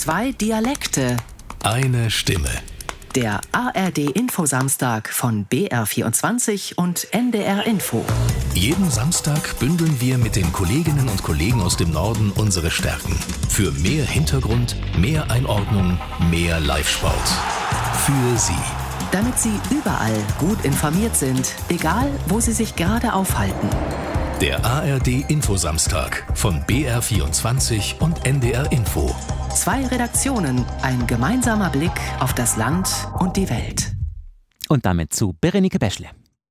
Zwei Dialekte. Eine Stimme. Der ARD-Infosamstag von BR24 und NDR Info. Jeden Samstag bündeln wir mit den Kolleginnen und Kollegen aus dem Norden unsere Stärken. Für mehr Hintergrund, mehr Einordnung, mehr Live-Sport. Für Sie. Damit Sie überall gut informiert sind, egal wo Sie sich gerade aufhalten. Der ARD-Infosamstag von BR24 und NDR Info. Zwei Redaktionen, ein gemeinsamer Blick auf das Land und die Welt. Und damit zu Berenike Beschle.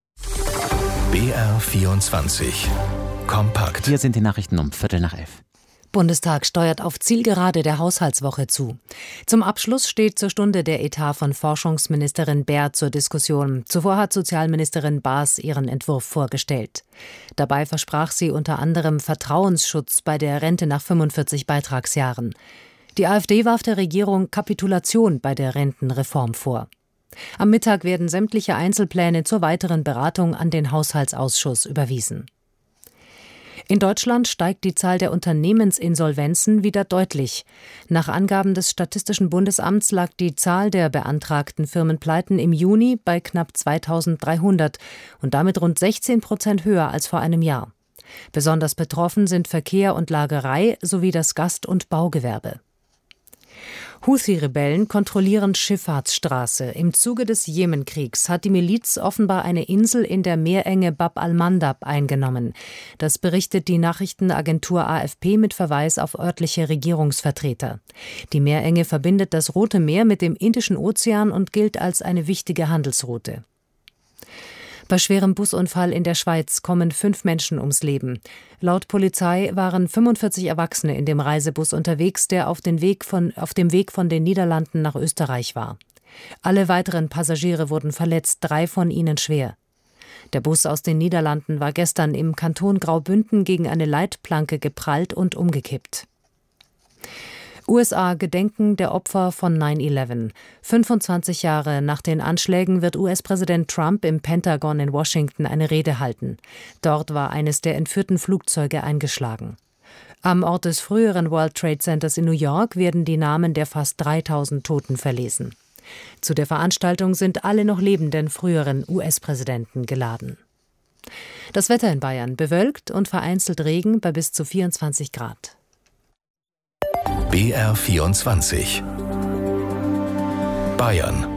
BR24 kompakt. Hier sind die Nachrichten um 11:15. Bundestag steuert auf Zielgerade der Haushaltswoche zu. Zum Abschluss steht zur Stunde der Etat von Forschungsministerin Baer zur Diskussion. Zuvor hat Sozialministerin Baas ihren Entwurf vorgestellt. Dabei versprach sie unter anderem Vertrauensschutz bei der Rente nach 45 Beitragsjahren. Die AfD warf der Regierung Kapitulation bei der Rentenreform vor. Am Mittag werden sämtliche Einzelpläne zur weiteren Beratung an den Haushaltsausschuss überwiesen. In Deutschland steigt die Zahl der Unternehmensinsolvenzen wieder deutlich. Nach Angaben des Statistischen Bundesamts lag die Zahl der beantragten Firmenpleiten im Juni bei knapp 2.300 und damit rund 16% höher als vor einem Jahr. Besonders betroffen sind Verkehr und Lagerei sowie das Gast- und Baugewerbe. Houthi-Rebellen kontrollieren Schifffahrtsstraße. Im Zuge des Jemenkriegs hat die Miliz offenbar eine Insel in der Meerenge Bab al-Mandab eingenommen. Das berichtet die Nachrichtenagentur AFP mit Verweis auf örtliche Regierungsvertreter. Die Meerenge verbindet das Rote Meer mit dem Indischen Ozean und gilt als eine wichtige Handelsroute. Bei schwerem Busunfall in der Schweiz kommen 5 Menschen ums Leben. Laut Polizei waren 45 Erwachsene in dem Reisebus unterwegs, der auf dem Weg von den Niederlanden nach Österreich war. Alle weiteren Passagiere wurden verletzt, 3 von ihnen schwer. Der Bus aus den Niederlanden war gestern im Kanton Graubünden gegen eine Leitplanke geprallt und umgekippt. USA gedenken der Opfer von 9/11. 25 Jahre nach den Anschlägen wird US-Präsident Trump im Pentagon in Washington eine Rede halten. Dort war eines der entführten Flugzeuge eingeschlagen. Am Ort des früheren World Trade Centers in New York werden die Namen der fast 3.000 Toten verlesen. Zu der Veranstaltung sind alle noch lebenden früheren US-Präsidenten geladen. Das Wetter in Bayern: bewölkt und vereinzelt Regen bei bis zu 24 Grad. BR24 Bayern.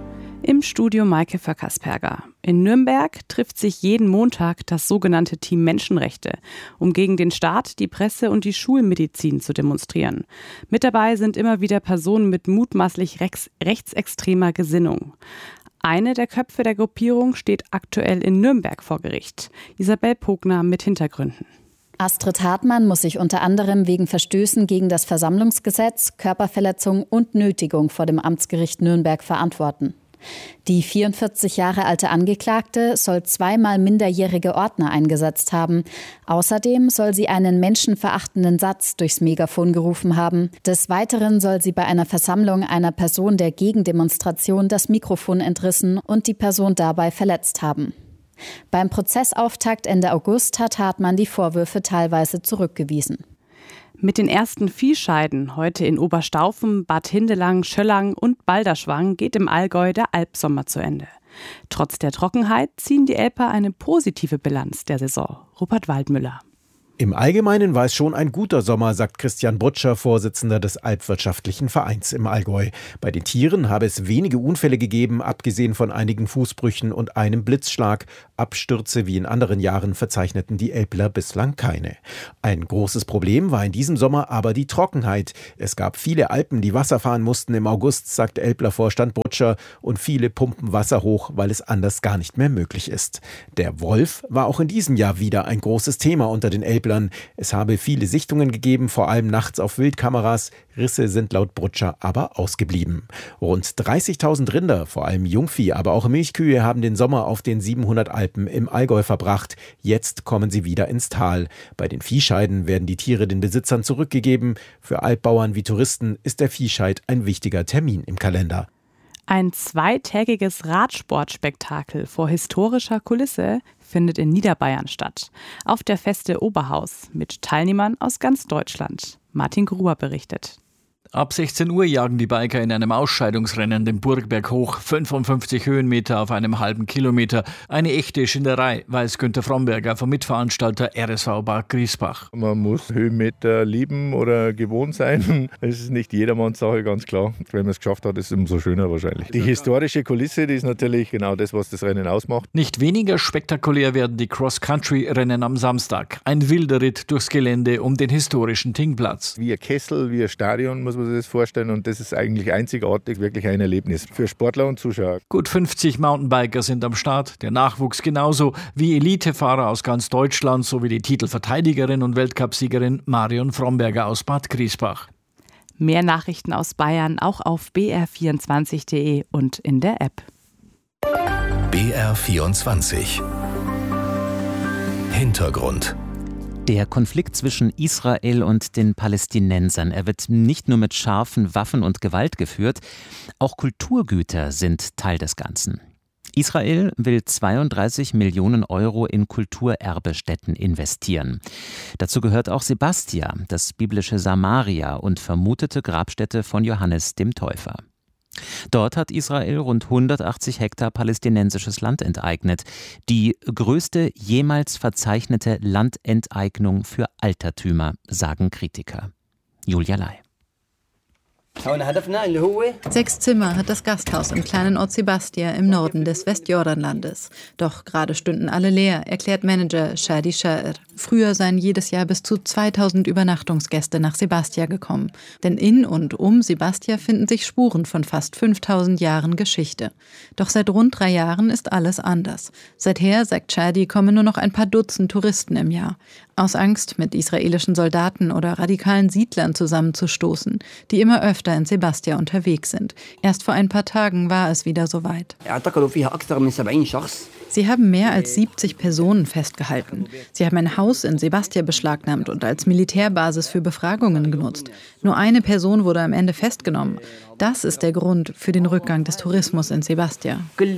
Im Studio Maike Verkersperger. In Nürnberg trifft sich jeden Montag das sogenannte Team Menschenrechte, um gegen den Staat, die Presse und die Schulmedizin zu demonstrieren. Mit dabei sind immer wieder Personen mit mutmaßlich rechtsextremer Gesinnung. Eine der Köpfe der Gruppierung steht aktuell in Nürnberg vor Gericht. Isabel Pogner mit Hintergründen. Astrid Hartmann muss sich unter anderem wegen Verstößen gegen das Versammlungsgesetz, Körperverletzung und Nötigung vor dem Amtsgericht Nürnberg verantworten. Die 44 Jahre alte Angeklagte soll 2-mal minderjährige Ordner eingesetzt haben. Außerdem soll sie einen menschenverachtenden Satz durchs Megafon gerufen haben. Des Weiteren soll sie bei einer Versammlung einer Person der Gegendemonstration das Mikrofon entrissen und die Person dabei verletzt haben. Beim Prozessauftakt Ende August hat Hartmann die Vorwürfe teilweise zurückgewiesen. Mit den ersten Viehscheiden heute in Oberstaufen, Bad Hindelang, Schöllang und Balderschwang geht im Allgäu der Albsommer zu Ende. Trotz der Trockenheit ziehen die Elper eine positive Bilanz der Saison. Rupert Waldmüller. Im Allgemeinen war es schon ein guter Sommer, sagt Christian Brutscher, Vorsitzender des Alpwirtschaftlichen Vereins im Allgäu. Bei den Tieren habe es wenige Unfälle gegeben, abgesehen von einigen Fußbrüchen und einem Blitzschlag. Abstürze wie in anderen Jahren verzeichneten die Elbler bislang keine. Ein großes Problem war in diesem Sommer aber die Trockenheit. Es gab viele Alpen, die Wasser fahren mussten im August, sagt Elbler-Vorstand Brutscher, und viele pumpen Wasser hoch, weil es anders gar nicht mehr möglich ist. Der Wolf war auch in diesem Jahr wieder ein großes Thema unter den Elblern. Es habe viele Sichtungen gegeben, vor allem nachts auf Wildkameras. Risse sind laut Brutscher aber ausgeblieben. Rund 30.000 Rinder, vor allem Jungvieh, aber auch Milchkühe, haben den Sommer auf den 700 Alpen im Allgäu verbracht. Jetzt kommen sie wieder ins Tal. Bei den Viehscheiden werden die Tiere den Besitzern zurückgegeben. Für Alpbauern wie Touristen ist der Viehscheid ein wichtiger Termin im Kalender. Ein 2-tägiges Radsportspektakel vor historischer Kulisse findet in Niederbayern statt. Auf der Feste Oberhaus mit Teilnehmern aus ganz Deutschland. Martin Gruber berichtet. Ab 16 Uhr jagen die Biker in einem Ausscheidungsrennen den Burgberg hoch, 55 Höhenmeter auf einem halben Kilometer. Eine echte Schinderei, weiß Günther Fromberger vom Mitveranstalter RSV Bad Griesbach. Man muss Höhenmeter lieben oder gewohnt sein. Es ist nicht jedermanns Sache, ganz klar. Wenn man es geschafft hat, ist es umso schöner wahrscheinlich. Die historische Kulisse, die ist natürlich genau das, was das Rennen ausmacht. Nicht weniger spektakulär werden die Cross-Country-Rennen am Samstag. Ein wilder Ritt durchs Gelände um den historischen Tingplatz. Wie ein Kessel, wie ein Stadion, muss man sich das vorstellen. Und das ist eigentlich einzigartig, wirklich ein Erlebnis für Sportler und Zuschauer. Gut 50 Mountainbiker sind am Start. Der Nachwuchs genauso wie Elitefahrer aus ganz Deutschland sowie die Titelverteidigerin und Weltcupsiegerin Marion Fromberger aus Bad Griesbach. Mehr Nachrichten aus Bayern auch auf br24.de und in der App. BR24 Hintergrund. Der Konflikt zwischen Israel und den Palästinensern, er wird nicht nur mit scharfen Waffen und Gewalt geführt, auch Kulturgüter sind Teil des Ganzen. Israel will 32 Millionen Euro in Kulturerbestätten investieren. Dazu gehört auch Sebastia, das biblische Samaria und vermutete Grabstätte von Johannes dem Täufer. Dort hat Israel rund 180 Hektar palästinensisches Land enteignet. Die größte jemals verzeichnete Landenteignung für Altertümer, sagen Kritiker. Julia Lai. 6 Zimmer hat das Gasthaus im kleinen Ort Sebastia im Norden des Westjordanlandes. Doch gerade stünden alle leer, erklärt Manager Shadi Sha'ir. Früher seien jedes Jahr bis zu 2000 Übernachtungsgäste nach Sebastia gekommen. Denn in und um Sebastia finden sich Spuren von fast 5000 Jahren Geschichte. Doch seit rund 3 Jahren ist alles anders. Seither, sagt Shadi, kommen nur noch ein paar Dutzend Touristen im Jahr. Aus Angst, mit israelischen Soldaten oder radikalen Siedlern zusammenzustoßen, die immer öfter in Sebastia unterwegs sind. Erst vor ein paar Tagen war es wieder soweit. Sie haben mehr als 70 Personen festgehalten. Sie haben ein Haus in Sebastia beschlagnahmt und als Militärbasis für Befragungen genutzt. Nur eine Person wurde am Ende festgenommen. Das ist der Grund für den Rückgang des Tourismus in Sebastia.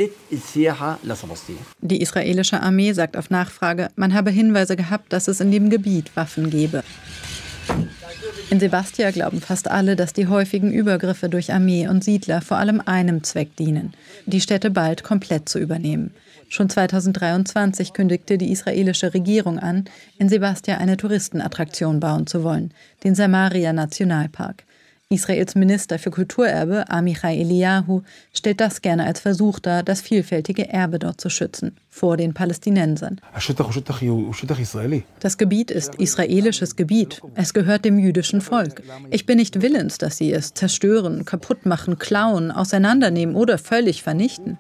Die israelische Armee sagt auf Nachfrage, man habe Hinweise gehabt, dass es in dem Gebiet Waffen gebe. In Sebastia glauben fast alle, dass die häufigen Übergriffe durch Armee und Siedler vor allem einem Zweck dienen, die Städte bald komplett zu übernehmen. Schon 2023 kündigte die israelische Regierung an, in Sebastia eine Touristenattraktion bauen zu wollen, den Samaria-Nationalpark. Israels Minister für Kulturerbe, Amichai Eliyahu, stellt das gerne als Versuch dar, das vielfältige Erbe dort zu schützen, vor den Palästinensern. Das Gebiet ist israelisches Gebiet. Es gehört dem jüdischen Volk. Ich bin nicht willens, dass sie es zerstören, kaputt machen, klauen, auseinandernehmen oder völlig vernichten.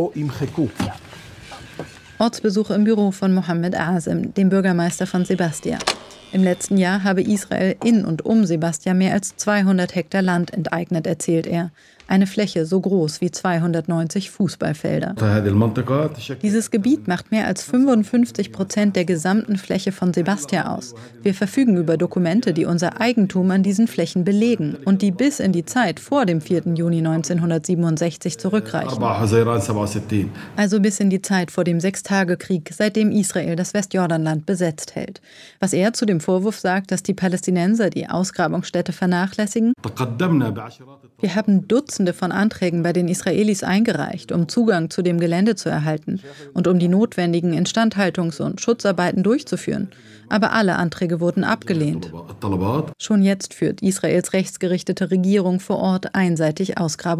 Ortsbesuch im Büro von Mohammed Azem, dem Bürgermeister von Sebastia. Im letzten Jahr habe Israel in und um Sebastia mehr als 200 Hektar Land enteignet, erzählt er. Eine Fläche so groß wie 290 Fußballfelder. Dieses Gebiet macht mehr als 55% der gesamten Fläche von Sebastia aus. Wir verfügen über Dokumente, die unser Eigentum an diesen Flächen belegen und die bis in die Zeit vor dem 4. Juni 1967 zurückreichen. Also bis in die Zeit vor dem Sechstagekrieg, seitdem Israel das Westjordanland besetzt hält. Was er zu dem Vorwurf sagt, dass die Palästinenser die Ausgrabungsstätte vernachlässigen? Wir haben Dutzende von Anträgen bei den Israelis eingereicht, um Zugang zu dem Gelände zu erhalten und um die notwendigen Instandhaltungs- und Schutzarbeiten durchzuführen. Aber alle Anträge wurden abgelehnt. Schon jetzt führt Israels rechtsgerichtete Regierung vor Ort einseitig Ausgrabungen